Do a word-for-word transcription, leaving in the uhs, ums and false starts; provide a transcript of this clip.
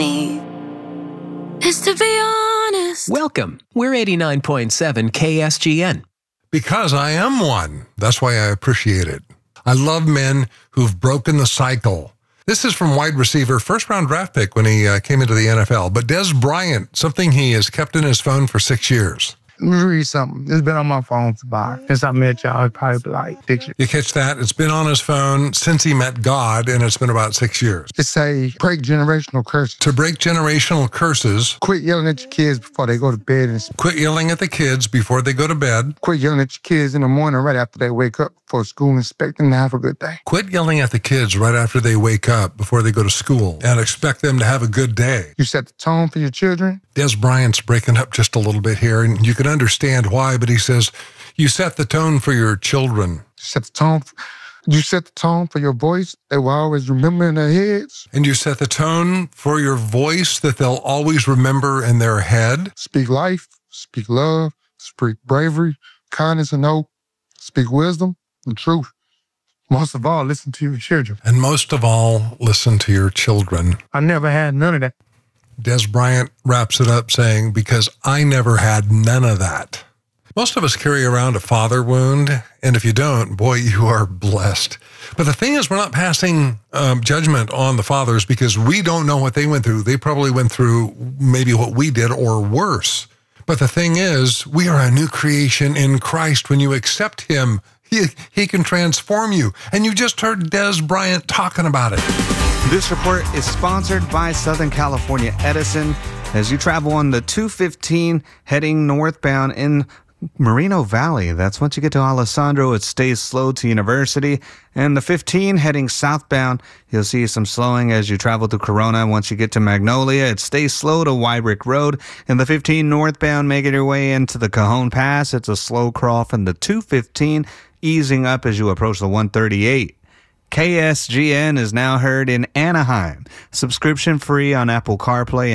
me is to be honest. Welcome. We're eighty-nine point seven K S G N. Because I am one. That's why I appreciate it. I love men who've broken the cycle. This is from wide receiver, first round draft pick when he uh, came into the N F L. But Dez Bryant, something he has kept in his phone for six years. Let me read something. It's been on my phone for about, since I met y'all, it's probably like six years. You catch that? It's been on his phone since he met God, and it's been about six years. It say, break generational curses. To break generational curses. Quit yelling at your kids before they go to bed. And Quit yelling at the kids before they go to bed. Quit yelling at your kids in the morning right after they wake up for school. Expect them to have a good day. Quit yelling at the kids right after they wake up before they go to school and expect them to have a good day. You set the tone for your children. Dez Bryant's breaking up just a little bit here, and you can understand why, but he says, you set the tone for your children. You set the tone. You set the tone for your voice. They will always remember in their heads. And you set the tone for your voice that they'll always remember in their head. Speak life, speak love, speak bravery, kindness and hope, speak wisdom and truth. Most of all, listen to your children. And most of all, listen to your children. I never had none of that. Dez Bryant wraps it up saying, because I never had none of that. Most of us carry around a father wound, and if you don't, boy, you are blessed. But the thing is, we're not passing um, judgment on the fathers because we don't know what they went through. They probably went through maybe what we did or worse. But the thing is, we are a new creation in Christ. When you accept him, he, he can transform you. And you just heard Dez Bryant talking about it. This report is sponsored by Southern California Edison. As you travel on the two fifteen heading northbound in Moreno Valley, that's once you get to Alessandro, it stays slow to University. And the fifteen heading southbound, you'll see some slowing as you travel to Corona. Once you get to Magnolia, it stays slow to Wyrick Road. And the fifteen northbound, making your way into the Cajon Pass, it's a slow crawl from the two fifteen, easing up as you approach the one thirty-eight. K S G N is now heard in Anaheim. Subscription free on Apple CarPlay